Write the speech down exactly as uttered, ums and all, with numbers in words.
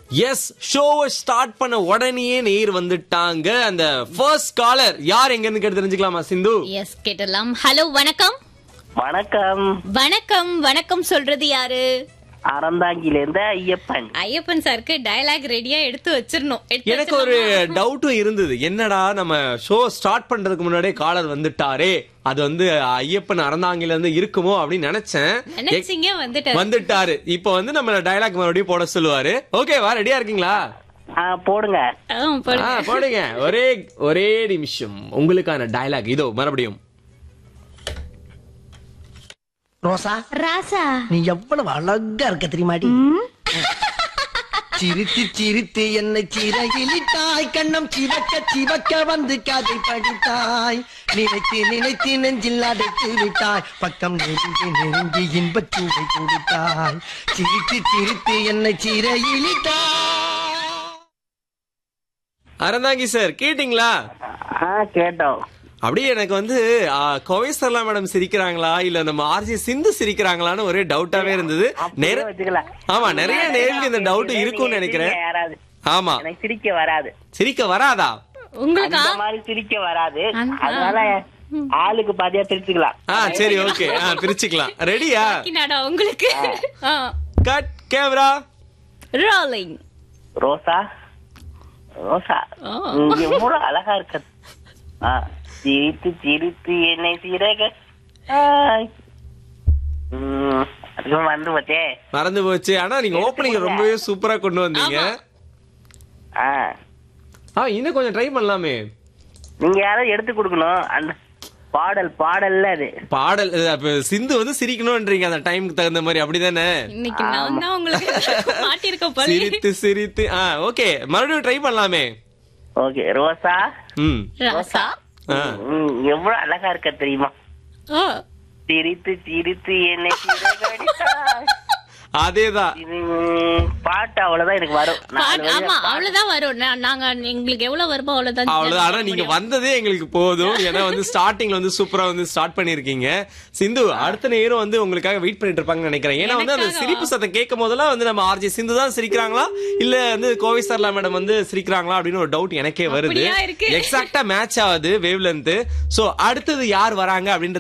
S, ஷோவை start பண்ண உடனே நேர் வந்துட்டாங்க. அந்த ஃபர்ஸ்ட் காலர் யார் எங்க இருந்து கேட்டு தெரிஞ்சுக்கலாமா சிந்து? எஸ், கேட்டலாம். ஹலோ, வணக்கம். வணக்கம். வணக்கம் வணக்கம் சொல்றது யாரு? அறந்தாங்கில இருந்து ஐயப்பன். ஐயப்பன் சாருக்கு டயலாக் ரெடியா எடுத்து வச்சிரணும். எனக்கு ஒரு டவுட்டும் இருந்தது. என்னடா நம்ம ஷோ ஸ்டார்ட் பண்றதுக்கு முன்னாடியே காலர் வந்துட்டாரே, அது வந்து ஐயப்பன் அறந்தாங்கில இருந்து இருக்குமோ அப்படின்னு நினைச்சேன். நினைச்சீங்க, வந்துட்டாரு. வந்துட்டாரு. இப்போ வந்து நம்ம டயலாக் மறுபடியும் போட சொல்லுவாரு. ஓகேவா, ரெடியா இருக்கீங்களா? போடுங்க போடுங்க. ஒரே ஒரே நிமிஷம், உங்களுக்கான டயலாக் இதோ மறுபடியும். ரோசா, ராசா, நீ எவ்வளவு அழகா இருக்க தெரியுமாடி? சிரித்து சிரித்து என்னை சிறகிலிட்டாய், கண்ணம் சிவக்க சிவக்க வந்து கதை படித்தாய், நினைத்து நினைத்து நெஞ்சில் அடைத்து விட்டாய், பக்கம் நெருங்கி நெருங்கி இன்பச் சூடை கொடுத்தாய், சிரித்து சிரித்து என்னை சிறகிலிட்டாய். அறந்தாங்கி சார், கேட்டீங்களா? கேட்டோம். அப்படியே எனக்கு வந்து கோவைசர்லா மேடம் சிரிக்கிறாங்களா இல்ல நம்ம ஆர்ஜி சிந்து சிரிக்கிறாங்களான்னு ஒரே டவுட்டாவே இருந்தது. ஆமா, நிறைய நேருக்கு இந்த டவுட் இருக்கும்னு நினைக்கிறேன். ஆமா, சிரிக்க வராது. சிரிக்க வராதா உங்களுக்கு? அந்த மாதிரி சிரிக்க வராது, அதனால ஆளுக்கு பாதியா பிரிச்சுக்கலாம். ஆ, சரி, ஓகே, பிரிச்சுக்கலாம். ரெடியா? உங்களுக்கு கட் கேமரா ரோலிங். ரோசா, ரோசா நீங்க எவ்வளவு அழகா இருக்க. சிரித்து சிரித்து என்னை சிறக மறந்து போச்சே மறந்து போச்சு. ஆனா நீங்க ஓப்பனிங் ரொம்பவே சூப்பரா கொண்டு வந்தீங்க. இன்னும் கொஞ்சம் ட்ரை பண்ணலாமே. நீங்க யாராவது எடுத்து கொடுக்கணும். அந்த பாடல் பாடல்ல அது பாடல் சிந்து வந்து சிரிக்கணும்ன்றீங்க அந்த டைமுக்கு தகுந்த மாதிரி, அப்படிதானே? இன்னைக்கு நான் தான் உங்களுக்கு மாட்டிருக்க பாரு. சிரித்து சிரித்து ஓகே, மறுபடியும் ட்ரை பண்ணலாமே. ஓகே. ரோசா, ம் ராசா, எவ்வளவு அழகா இருக்க தெரியுமா? சிரித்து சிரித்து என்னை அதேதான் பாட்டு. அவ்வளவுதான் எனக்கு வரும். ஆமா, அவ்வளவுதான் வரும். நாங்க எங்களுக்கு எவ்வளவு வருமோ அவ்வளவுதான். அவ்வளவுதான். ஆனா நீங்க வந்ததே எங்களுக்கு போதும். ஏன்னா வந்து ஸ்டார்டிங்ல வந்து சூப்பரா வந்து ஸ்டார்ட் பண்ணிருக்கீங்க. சிந்து, அடுத்த நேரம் வந்து உங்களுக்காக வெயிட் பண்ணிட்டு இருப்பாங்கன்னு நினைக்கிறேன். ஏன்னா வந்து அந்த சிரிப்பு சத்தம் கேட்கும் போதெல்லாம் வந்து நம்ம ஆர்ஜி சிந்து தான் சிரிக்கிறாங்களா இல்ல வந்து கோவைசர்லா மேடம் வந்து சிரிக்கிறாங்களா அப்படின்னு ஒரு டவுட் எனக்கே வருது. எக்ஸாக்டா மேட்ச் ஆகுது வேவ் லென்த். சோ அடுத்தது யார் வராங்க அப்படின்றது